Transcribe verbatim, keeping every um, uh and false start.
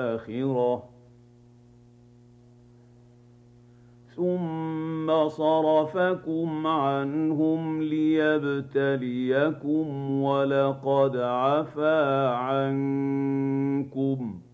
الْآخِرَةِ ثُمَّ صَرَفَكُمْ عَنْهُمْ لِيَبْتَلِيَكُمْ ۖ وَلَقَدْ عَفَا عَنكُمْ ۗ